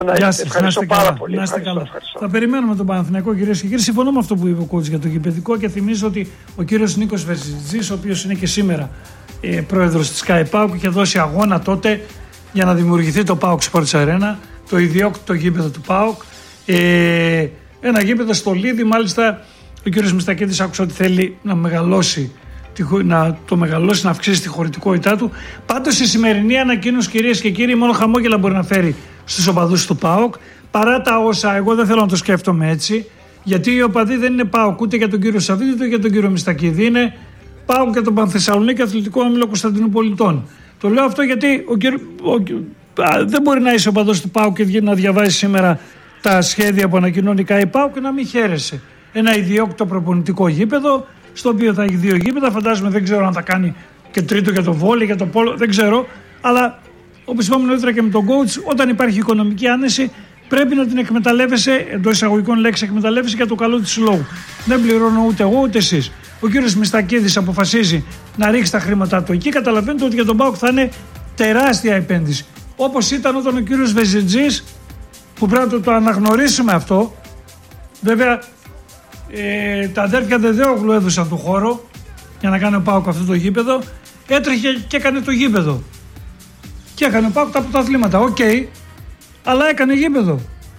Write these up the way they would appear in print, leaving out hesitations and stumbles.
Γεια σας, Ευχαριστώ πάρα πολύ. Να είστε καλά. Θα περιμένουμε τον Παναθηναϊκό, κυρίες και κύριοι. Συμφωνώ με αυτό που είπε ο coach για το γηπεδικό και θυμίζω ότι ο κύριος Νίκος Βεζιτζής, ο οποίος είναι και σήμερα πρόεδρος της Sky PAOK, είχε δώσει αγώνα τότε για να δημιουργηθεί το PAOK Sports Arena, το ιδιόκτητο γήπεδο του PAOK. Ένα γήπεδο στο Λίδι, μάλιστα ο κύριος Μιστακίδης άκουσα ότι θέλει να μεγαλώσει, να αυξήσει τη χωρητικότητά του. Πάντως η σημερινή ανακοίνωση, κυρίες και κύριοι, μόνο χαμόγελα μπορεί να φέρει στους οπαδούς του ΠΑΟΚ, παρά τα όσα εγώ δεν θέλω να το σκέφτομαι έτσι, γιατί οι οπαδοί δεν είναι ΠΑΟΚ ούτε για τον κύριο Σαββίδη ούτε για τον κύριο Μιστακίδη, είναι ΠΑΟΚ για τον Πανθεσσαλονίκη Αθλητικό Όμιλο Κωνσταντινούπολιτών. Το λέω αυτό γιατί δεν μπορεί να είσαι οπαδός του ΠΑΟΚ και να διαβάζει σήμερα τα σχέδια που ανακοινώνει η ΠΑΟΚ και να μην χαίρεσαι. Ένα ιδιόκτητο προπονητικό γήπεδο, στο οποίο θα έχει 2 γήπεδα. Φαντάζομαι, δεν ξέρω αν θα κάνει και τρίτο για το βόλεϊ, για το πόλο, δεν ξέρω. Αλλά όπως είπαμε νωρίτερα και με τον coach, όταν υπάρχει οικονομική άνεση, πρέπει να την εκμεταλλεύεσαι, εντός εισαγωγικών λέξη, εκμεταλλεύεσαι για το καλό του συλλόγου. Δεν πληρώνω ούτε εγώ ούτε εσείς. Ο κύριος Μιστακίδης αποφασίζει να ρίξει τα χρήματά του εκεί. Καταλαβαίνετε ότι για τον ΠΑΟΚ θα είναι τεράστια επένδυση. Όπως ήταν όταν ο κύριος Βεζιτζής, που πρέπει να το αναγνωρίσουμε αυτό, βέβαια. Τα αδέρφια Δεδέογλου έδωσαν το χώρο για να κάνει ο ΠΑΟΚ αυτό το γήπεδο. Έτρεχε και έκανε το γήπεδο. Και έκανε ο ΠΑΟΚ τα πρωταθλήματα. Οκ, αλλά έκανε γήπεδο.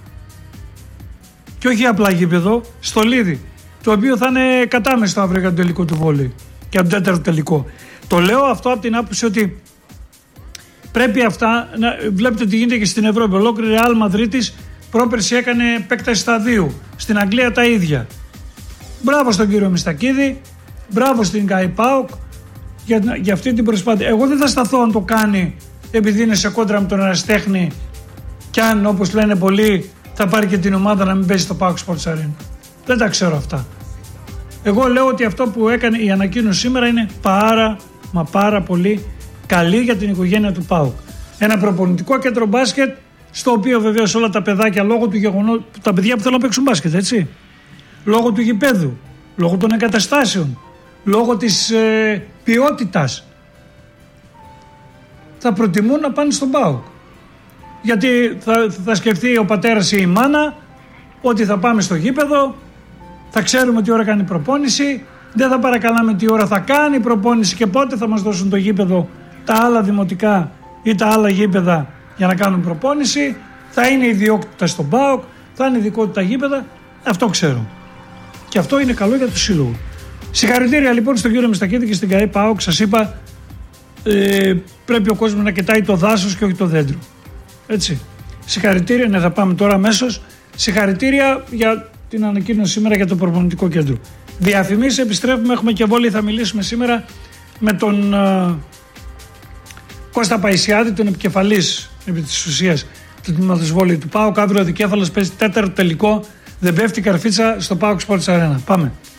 Και όχι απλά γήπεδο, στο Λίδι. Το οποίο θα είναι κατάμεστο αύριο για το τελικό του βόλεϊ. Και από τον 4ο τελικό. Το λέω αυτό από την άποψη ότι πρέπει αυτά να βλέπετε τι γίνεται και στην Ευρώπη. Ολόκληρη Real Madrid πρόπερση έκανε επέκταση σταδίου. Στην Αγγλία τα ίδια. Μπράβο στον κύριο Μιστακίδη, μπράβο στην Sky PAOK για αυτή την προσπάθεια. Εγώ δεν θα σταθώ αν το κάνει επειδή είναι σε κόντρα με τον ερασιτέχνη και αν, όπως λένε πολλοί, θα πάρει και την ομάδα να μην παίζει στο PAOK Sports Arena. Δεν τα ξέρω αυτά. Εγώ λέω ότι αυτό που έκανε η ανακοίνωση σήμερα είναι πάρα πολύ καλή για την οικογένεια του PAOK. Ένα προπονητικό κέντρο μπάσκετ, στο οποίο βεβαίως όλα τα παιδάκια, λόγω του γεγονότος, τα παιδιά που θέλουν να παίξουν μπάσκετ, έτσι, λόγω του γηπέδου, λόγω των εγκαταστάσεων, λόγω της ποιότητας, θα προτιμούν να πάνε στον ΠΑΟΚ. Γιατί θα σκεφτεί ο πατέρας ή η μάνα ότι θα πάμε στο γήπεδο, θα ξέρουμε τι ώρα κάνει η προπόνηση, δεν θα παρακαλάμε τι ώρα θα κάνει η προπόνηση και πότε θα μας δώσουν το γήπεδο τα άλλα δημοτικά ή τα άλλα γήπεδα για να κάνουν προπόνηση, θα είναι ιδιόκτητα στον ΠΑΟΚ, θα είναι ειδικότητα γήπεδα, αυτό ξέρω. Και αυτό είναι καλό για τους σύλλογους. Συγχαρητήρια λοιπόν στον κύριο Μιστακίδη και στην Sky PAOK. Σας είπα, πρέπει ο κόσμος να κοιτάει το δάσος και όχι το δέντρο. Έτσι. Συγχαρητήρια, ναι, θα πάμε τώρα αμέσως. Συγχαρητήρια για την ανακοίνωση σήμερα για το προπονητικό κέντρο. Διαφημίσεις, επιστρέφουμε, έχουμε και βόλεϊ, θα μιλήσουμε σήμερα με τον Κώστα Παϊσιάδη, τον επικεφαλής επί της ουσίας του τμήματος βόλεϊ του ΠΑΟΚ. Αύριο ο δικέφαλος παίζει 4ο τελικό. Δεν πέφτει καρφίτσα στο PAOK Sports Arena. Πάμε.